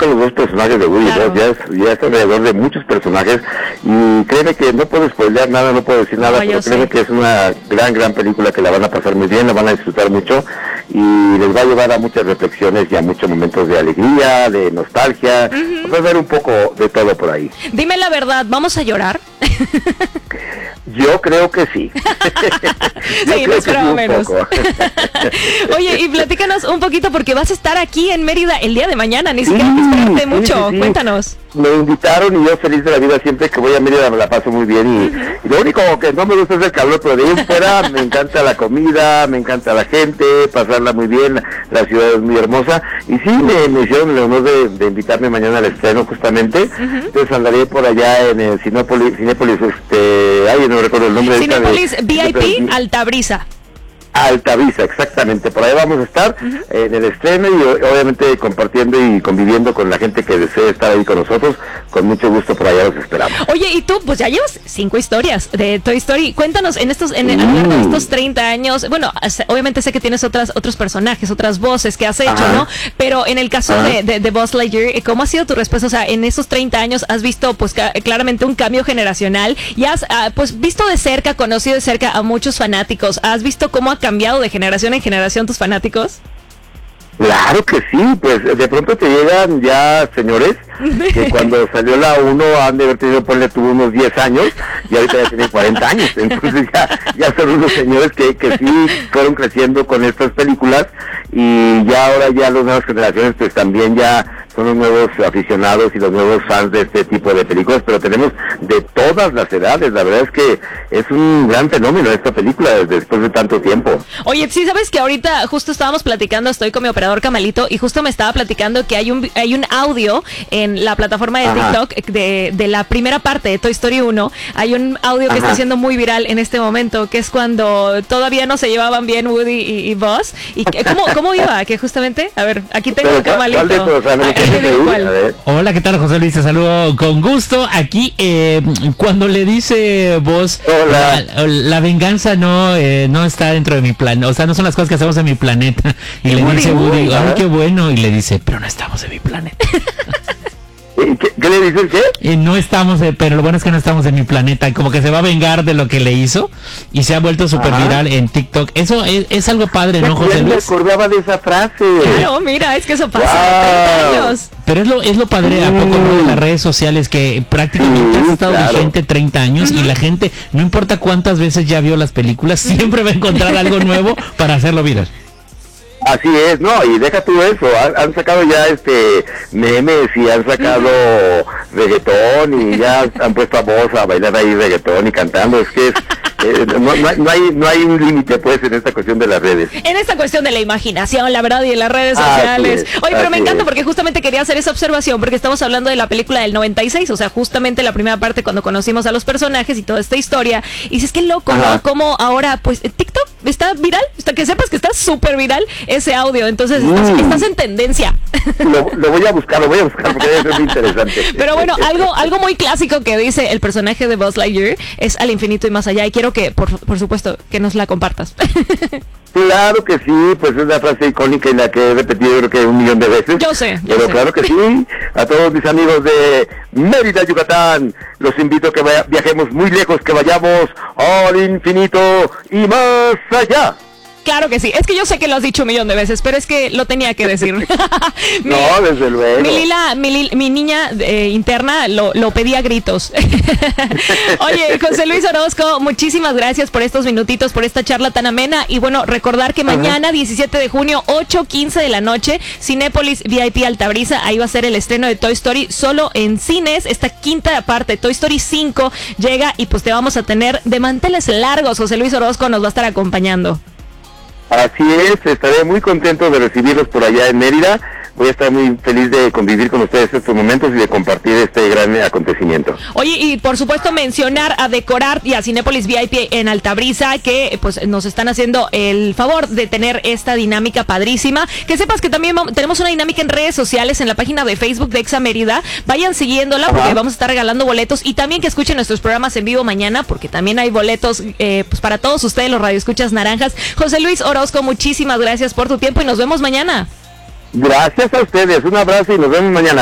tocan los dos personajes de Woody, claro. Ya es alrededor de muchos personajes, y créeme que no puedo spoilear nada, no puedo decir nada, pero créeme que es una gran película que la van a pasar muy bien, la van a disfrutar mucho, y les va a llevar a muchas reflexiones y a muchos momentos de alegría, de nostalgia, va a haber un poco de todo por ahí. Dime la verdad, ¿vamos a llorar? Yo creo que sí. Sí, no esperaba menos. Oye, y platícanos un poquito, porque vas a estar aquí en Mérida el día de mañana, ni siquiera te esperaste mucho, cuéntanos. Me invitaron y yo feliz de la vida, siempre que voy a Mérida me la paso muy bien, y lo único que no me gusta es el calor, pero de ahí en fuera me encanta la comida, me encanta la gente, pasarla muy bien, la ciudad es muy hermosa, y sí, me hicieron el honor de invitarme mañana al estreno justamente, entonces andaré por allá en el Cinépolis, no recuerdo el nombre. Cinépolis VIP Altabrisa. Altavisa, exactamente, por ahí vamos a estar en el estreno y obviamente compartiendo y conviviendo con la gente que desee estar ahí con nosotros, con mucho gusto por allá los esperamos. Oye, y tú, pues ya llevas 5 historias de Toy Story, cuéntanos, a lo largo de estos 30 años, bueno, obviamente sé que tienes otros personajes, otras voces que has hecho, ¿no? Pero en el caso de Buzz Lightyear, ¿cómo ha sido tu respuesta? O sea, en esos 30 años has visto, pues, claramente un cambio generacional, y has, pues, visto de cerca, conocido de cerca a muchos fanáticos, has visto cómo ha cambiado de generación en generación tus fanáticos. Claro que sí, pues de pronto te llegan ya señores que cuando salió la 1 han de haber tenido, tuvo unos 10 años y ahorita ya tienen 40 años, entonces ya son unos señores que sí fueron creciendo con estas películas, y ya ahora ya las nuevas generaciones pues también ya son los nuevos aficionados y los nuevos fans de este tipo de películas, pero tenemos de todas las edades. La verdad es que es un gran fenómeno esta película después de tanto tiempo. Oye, sí, sabes que ahorita justo estábamos platicando, estoy con mi operador Camalito, y justo me estaba platicando que hay un audio en la plataforma de TikTok de la primera parte de Toy Story 1, hay un audio que está siendo muy viral en este momento, que es cuando todavía no se llevaban bien Woody y Buzz, y ¿cómo iba? Que justamente, a ver, aquí tengo a Camalito. Hola, ¿qué tal, José Luis? Te saludo con gusto. Aquí, cuando le dice Buzz, la venganza no está dentro de mi plan, o sea, no son las cosas que hacemos en mi planeta, y le dice Woody, ay, qué bueno, y le dice, pero no estamos en mi planeta. ¿Qué le dices? ¿Qué? No estamos, pero lo bueno es que no estamos en mi planeta, como que se va a vengar de lo que le hizo, y se ha vuelto súper viral en TikTok. Eso es algo padre, ¿no, José Luis? Me acordaba de esa frase. Claro, mira, es que eso pasa hace 30 años. Pero es lo padre, ¿a poco no? De las redes sociales, que prácticamente ha estado vigente 30 años, y la gente, no importa cuántas veces ya vio las películas, siempre va a encontrar algo nuevo para hacerlo viral. Así es, no, y deja tú eso, han sacado ya memes, y han sacado reggaetón, y ya han puesto a Voz a bailar ahí reggaetón y cantando. Es que no hay un límite, pues, en esta cuestión de las redes. En esta cuestión de la imaginación, la verdad, y en las redes sociales. Oye, pero me encanta porque justamente quería hacer esa observación, porque estamos hablando de la película del 96, o sea, justamente la primera parte cuando conocimos a los personajes y toda esta historia, y dices, qué loco, ¿no? Como ahora, pues, TikTok está viral, que sepas que está súper viral ese audio, entonces estás en tendencia. Lo voy a buscar porque es muy interesante. Pero bueno, algo muy clásico que dice el personaje de Buzz Lightyear es al infinito y más allá, y quiero que, por supuesto, que nos la compartas. Claro que sí, pues es una frase icónica y la que he repetido creo que 1,000,000 de veces. Yo sé. Pero claro que sí, a todos mis amigos de Mérida, Yucatán, los invito a que viajemos muy lejos, que vayamos al infinito y más allá. Claro que sí, es que yo sé que lo has dicho 1,000,000 de veces, pero es que lo tenía que decir. No, desde luego. Mi niña interna lo pedía a gritos. Oye, José Luis Orozco, muchísimas gracias por estos minutitos, por esta charla tan amena, y bueno, recordar que mañana, 17 de junio, 8:15 de la noche, Cinépolis VIP Altabrisa, ahí va a ser el estreno de Toy Story, solo en cines, esta quinta parte, Toy Story 5, llega, y pues te vamos a tener de manteles largos. José Luis Orozco nos va a estar acompañando. Así es, estaré muy contento de recibirlos por allá en Mérida. Voy a estar muy feliz de convivir con ustedes estos momentos y de compartir este gran acontecimiento. Oye, y por supuesto mencionar a Decorar y a Cinépolis VIP en Altabrisa, que pues nos están haciendo el favor de tener esta dinámica padrísima. Que sepas que también tenemos una dinámica en redes sociales, en la página de Facebook de Exa Mérida. Vayan siguiéndola porque vamos a estar regalando boletos, y también que escuchen nuestros programas en vivo mañana, porque también hay boletos pues para todos ustedes, los radioescuchas naranjas. José Luis Orozco, muchísimas gracias por tu tiempo y nos vemos mañana. Gracias a ustedes, un abrazo y nos vemos mañana.